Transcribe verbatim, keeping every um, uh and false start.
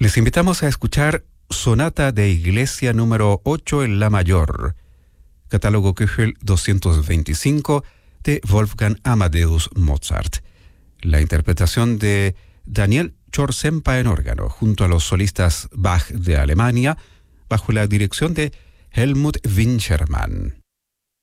Les invitamos a escuchar Sonata de Iglesia número ocho en La mayor, catálogo Köchel doscientos veinticinco de Wolfgang Amadeus Mozart. La interpretación de Daniel Chorsempa en órgano, junto a los solistas Bach de Alemania, bajo la dirección de Helmut Winchermann.